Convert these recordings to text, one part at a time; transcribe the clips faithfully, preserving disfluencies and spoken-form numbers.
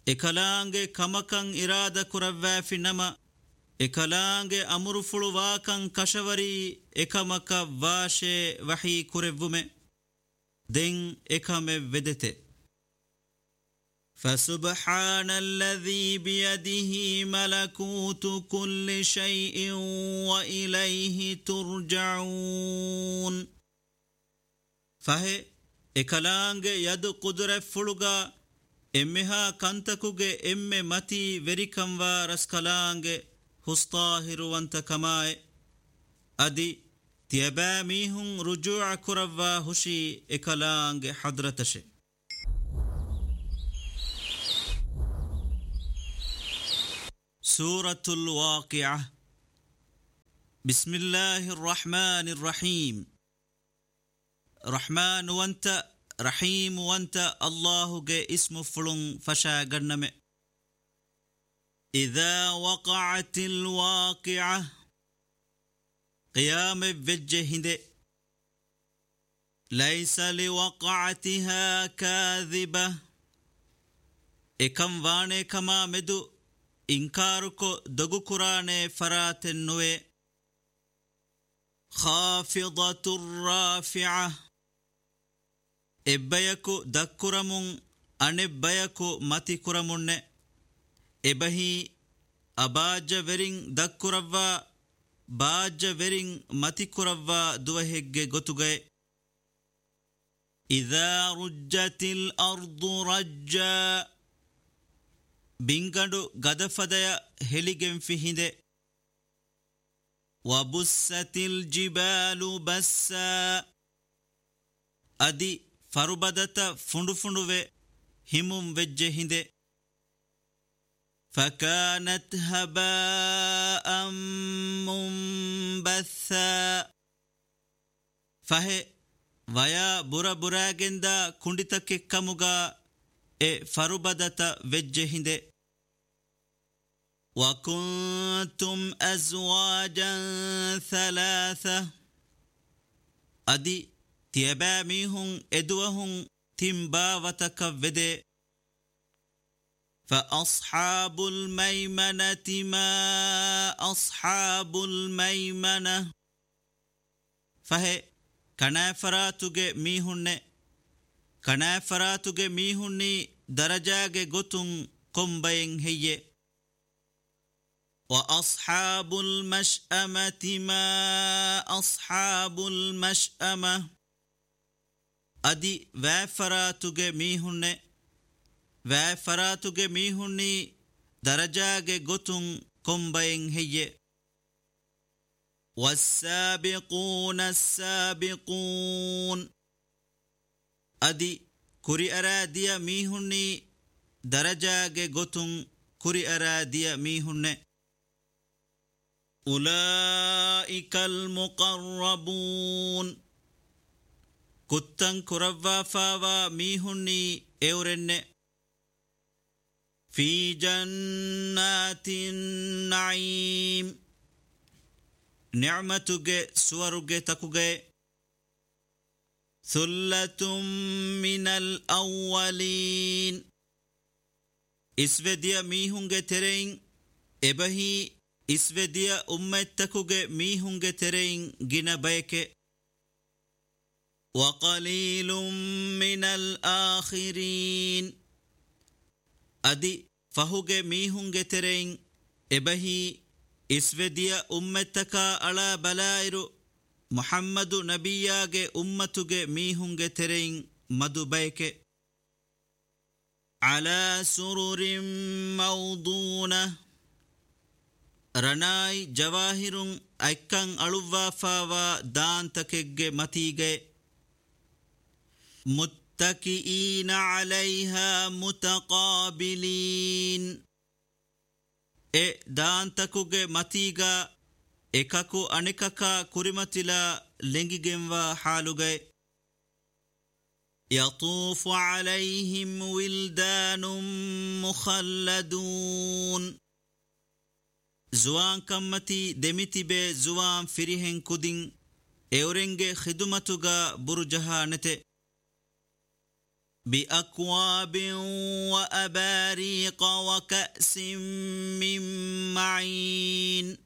ekalaange kamakan irada kuravvafi nama ekalaange amuru fuluwakan kashavari ekamaka vaashe wahi kurevvume den ekame vedete فسبحان الذي بيده ملكوت كل شيء وإليه ترجعون فهي ekalaange yadu qudre fuluga emmeha kantakuge emme mati verikamwa raskalaange hustahiruwanta kamae adi tiyaba mihun rujua kuravwa hushi ekalaange hadratashe سورة الواقعة بسم الله الرحمن الرحيم رحمن وانت رحيم وانت الله جاء اسم فلن فشا قرنم إذا وقعت الواقعة قيام بجهد ليس لوقعتها كاذبة إكم واني كما مدو إنكاركو دغو قرآن فرات النوي خافضة الرافعة إبايكو دكرمون أن إبايكو ماتي كرمون إبهي أباج ورين دكروا باج ورين ماتي كروا دوهيج غتوغي إذا رجت الأرض رجا بينغدو غدفديا هليگن فيهinde وبست الجبال بسا ادي فربدتا فندو فندوه همم وجهinde فكانت هباء منبثا فهي ويا برا براگندا كندتك كموغا e farubadata vejjehinde wa kuntum azwajan thalatha adi tiyabamihun edwahun timbawataka vede fa ashabul maymanati ma ashabul maymana fahe kanafaratuge mihunne kanafaratuge mihunni darajage gotun kombayen heye wa ashabul mash'amati ma ashabul mash'ama adi wafaratuge mihunne wafaratuge mihunni darajage gotun kombayen heye والسابقون السابقون adi kuri aradiya mihunni darajage gotun kuri aradiya mihunne ulaika almuqarrabun kuttan kuravva fawa mihunni eurenne fi jannatin na'im ni'matuge suwaruge takuge ثلة من الأولين إسوديا ميهونغ ترين إبهي إسوديا أمتكوغ ميهونغ ترين جنا بيك وقليل من الآخرين أدي فهوغ ميهونغ ترين إبهي إسوديا أمتكا على بلايرو محمد نبياගේ ummatuge mihunge terein madubayke ala sururin mawduna ranai jawahirun aikkan aluwa fawa daantakegge matige muttakiina alayha mutaqabilin e daantakuge matiga ekaku anikaka kurimatila lengigenwa halugay yatufu alayhim wildanun mukhalladun zuwan kammati demitibe zuwan firihen kudin eurenge khidumatuga burjahanete بأكواب وأباريق وكأس من معين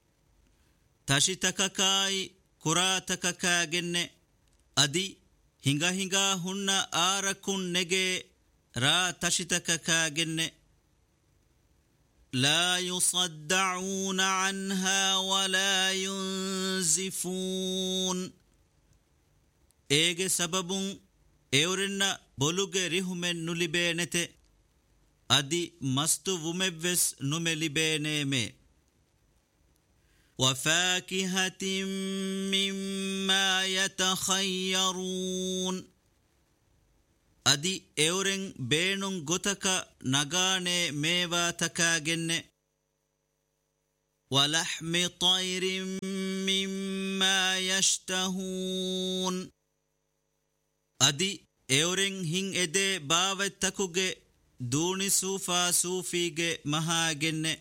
تشتككاي كراتككا جن أدي هنگا هنگا هن آركن نجي را تشتككا جن لا يصدعون عنها ولا ينزفون إيجي سبب إورنا بولوغي ريهمن نلبينته أدي مستو ومبس نملبينيمي وفاكهة مما يتخيرون أدي إورن بينون غتك نغاني ميوا تكاجن ولحم طير مما يشتهون أدي إورن هين إدي باوتكوغي دوني سوفا سوفيغي مهاجن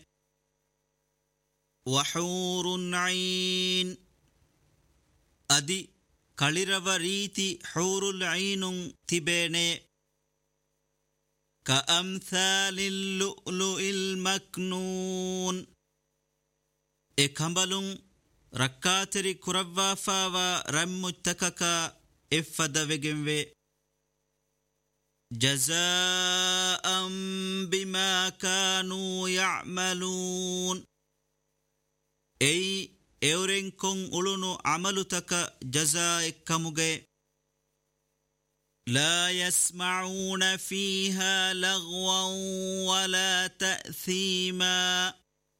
وحور عين أدي كاليرව ريتي حور العين تبيني كأمثال اللؤلؤ المكنون إكمبلون ركاتري كربافا رمتككا إفد وجنوي جزاء بما كانوا يعملون أي إورين كون أولونو عملتك جزاء كمجي لا يسمعون فيها لغوا ولا تأثيما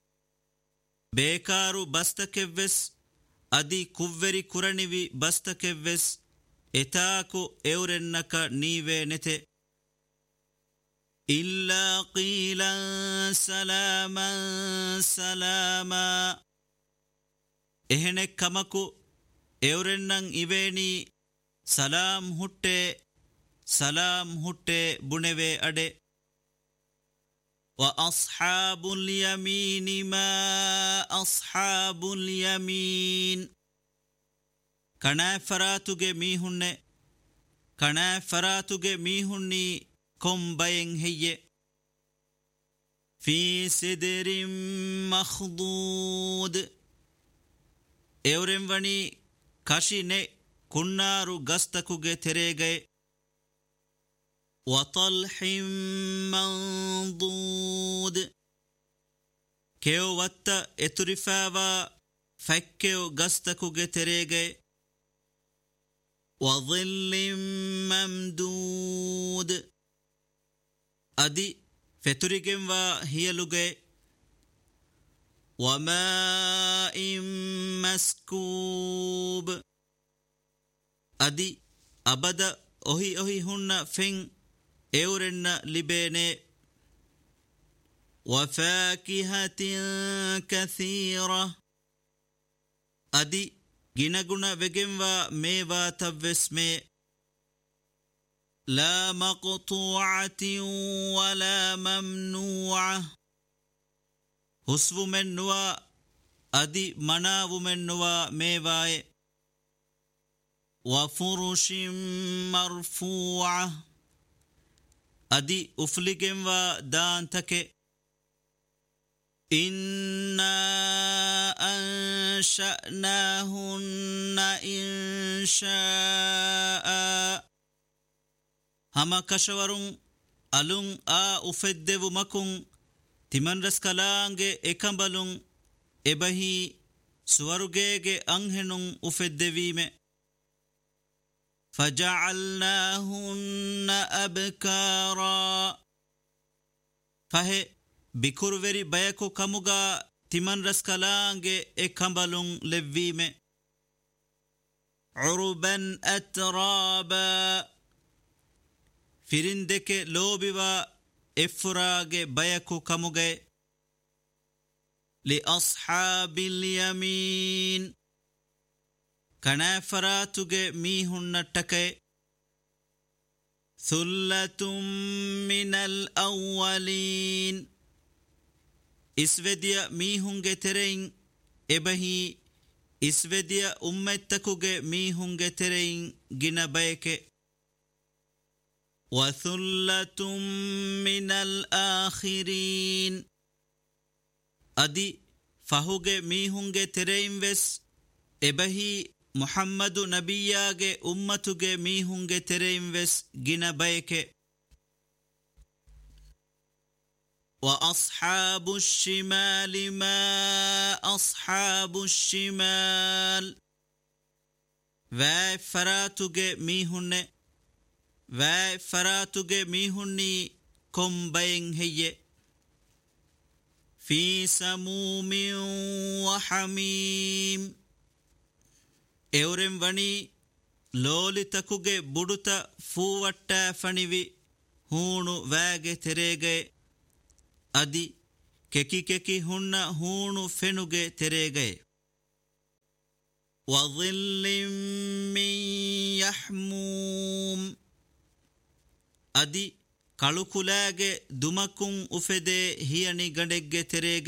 بيكارو بستكفس أدي كوفري كورانيوي بستكفس إتاكو إورنك نيوي نتي إلا قيلا سلاما سلاما إهنك كمكو إورنن إبيني سلام هُتّي سلام هُتّي بُنَوي أدي وأصحاب اليمين ما أصحاب اليمين كنافراتوغي ميهن كنافراتوغي ميهني كم بين هي في سدر مخضود إورن وني كاشيني كنارو غستكوغي تريغي وطلح منضود كيو وطا اترفاوا فكيو غستكوغي تريغي وظل ممدود أدي فتريغم وهيلوغي وماء مسكوب أدي أبدا أهي أهي هن فين إورن لبيني وفاكهة كثيرة أدي جنغنا وجم وميوا تبسمي لا مقطوعة ولا ممنوعة حسو من نوا أدي مناو من نوا ميواي وفرش مرفوعة أدي أفلقم ودان تكي إنا أنشأناهن إنشاء هما كشورون ألون آ أفدو مكون تمن رسكالانge ekambaloon ebahi suwarugeege anhenun ufeddeviime فجعلناهن أبكارا فهي بكروفري بيكو كموغا تمن رسكالانge ekambaloon لبيمه عربا أترابا فرندك لوبيبا إفراغ بيكو كموغي لأصحاب اليمين كنافراتوغ ميهن نتكي ثلة من الأولين إسوديا ميهن ترين إبهي إسوديا أمتكوغ ميهن ترين جنا بيكي وثلة من الآخرين أدي فهوغ ميهونغ ترين وس إبهي محمد نبياغ أمتوغ ميهونغ ترين وس جنا بيك وأصحاب الشمال ما أصحاب الشمال وَاي فراتوغ ميهن وَاي فراتوغ ميهني كم بين هي في سموم وحميم اورم وني لولي تكوغ بودتا فووٹا فنيوي هونو وَاغ تريغ أدي ككي ككي هن هونو فنوغ تريغ وظل من يحموم أدي كالوكولاغ دمكم أفده هياني غندق تريغ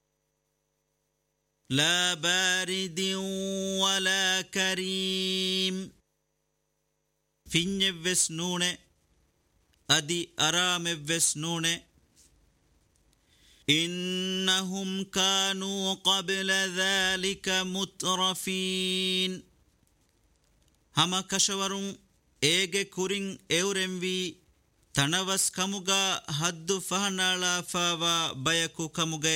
لا بارد ولا كريم فيني وسنون أدي أرام وسنون إنهم كانوا قبل ذلك مترفين هما كشورون إيجي كورين إورموي تنوس كموغا حد فهنالا فاوا بيكو كموغي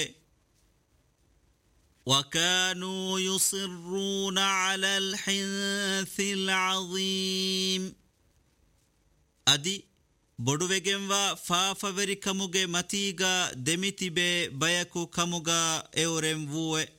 وكانوا يصرون على الحنث العظيم أدي ಬೊಡುವೆಗೆಂವಾ ಫಾಫವೆರಿ ಕಮುಗೆ ಮತೀಗ ದೆಮಿತಿಬೆ ಬಯಕು ಕಮುಗ ಎವರೆಂ ವೂವೆ